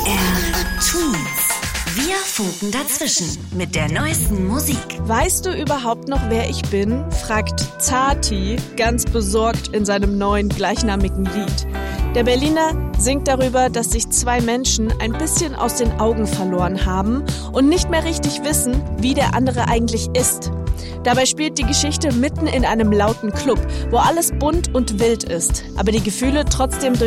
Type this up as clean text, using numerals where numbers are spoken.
MDR Twins. Wir funken dazwischen mit der neuesten Musik. Weißt du überhaupt noch, wer ich bin? Fragt Tati ganz besorgt in seinem neuen gleichnamigen Lied. Der Berliner singt darüber, dass sich zwei Menschen ein bisschen aus den Augen verloren haben und nicht mehr richtig wissen, wie der andere eigentlich ist. Dabei spielt die Geschichte mitten in einem lauten Club, wo alles bunt und wild ist, aber die Gefühle trotzdem